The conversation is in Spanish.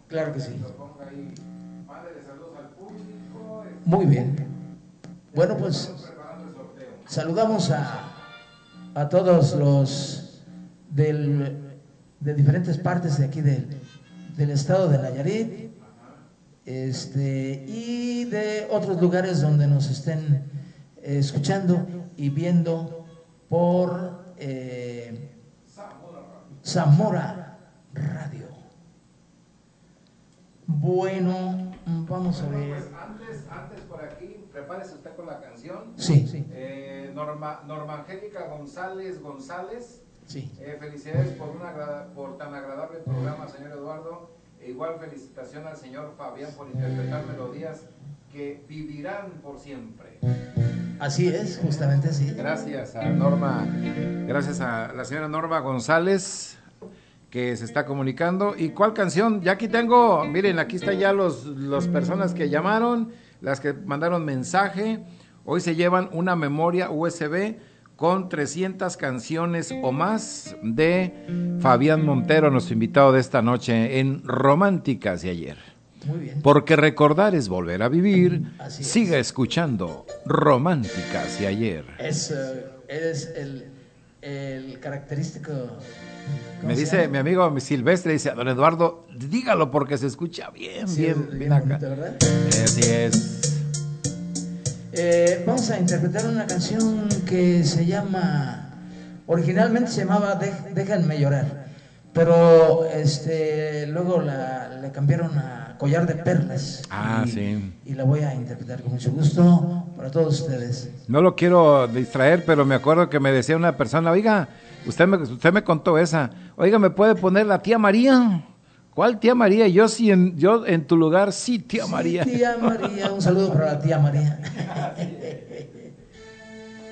Claro que sí. Ahí, mándale saludos al público. Muy bien. Bueno, pues saludamos a todos los de diferentes partes de aquí del estado de Nayarit, y de otros lugares donde nos estén escuchando y viendo por Zamora Radio. Bueno, vamos a ver. Pues antes por aquí, prepárese usted con la canción. Sí. Norma Angélica González. Sí. Felicidades por tan agradable programa, señor Eduardo. E igual felicitación al señor Fabián por interpretar melodías que vivirán por siempre. Así es, justamente así. Gracias a Norma, gracias a la señora Norma González, que se está comunicando. ¿Y cuál canción? Ya aquí tengo, miren, aquí están ya las personas que llamaron, las que mandaron mensaje. Hoy se llevan una memoria USB con 300 canciones o más de Fabián Montero, nuestro invitado de esta noche en Románticas de Ayer. Muy bien. Porque recordar es volver a vivir. Así es. Siga escuchando Románticas de Ayer. Es el característico. Me dice mi amigo Silvestre, dice, don Eduardo, dígalo porque se escucha bien, Sí, bien acá. bonito, ¿verdad? Así es. Vamos a interpretar una canción que se llama, originalmente se llamaba Déjenme llorar, pero luego le cambiaron a Collar de Perlas. Sí. Y la voy a interpretar con mucho gusto para todos ustedes. No lo quiero distraer, pero me acuerdo que me decía una persona, oiga, usted me contó esa, oiga, ¿me puede poner la tía María? ¿Cuál tía María? Yo en tu lugar, sí, tía María. Tía María, un saludo para la tía María.